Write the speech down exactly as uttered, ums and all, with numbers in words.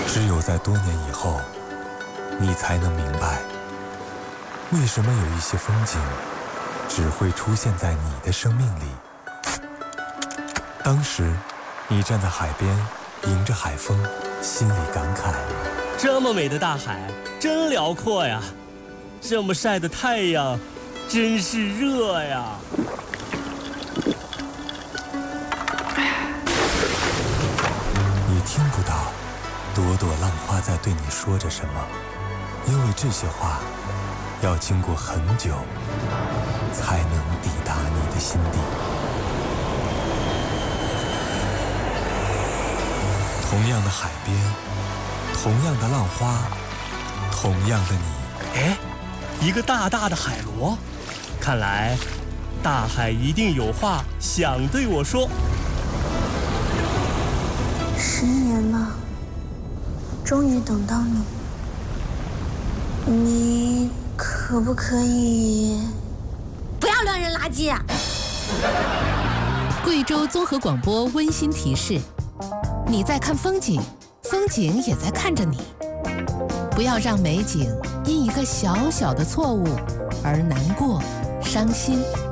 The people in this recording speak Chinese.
只有在多年以后，你才能明白，为什么有一些风景只会出现在你的生命里。当时，你站在海边，迎着海风，心里感慨： 这么美的大海，真辽阔呀！这么晒的太阳，真是热呀！ 你听不到朵朵浪花在对你说着什么，因为这些话要经过很久，才能抵达你的心底。同样的海边，同样的浪花，同样的你。 哎，一个大大的海螺，看来大海一定有话想对我说。 十年了，终于等到你。你可不可以不要乱扔垃圾啊？ 贵州综合广播温馨提示：你在看风景，风景也在看着你。不要让美景因一个小小的错误而难过、伤心。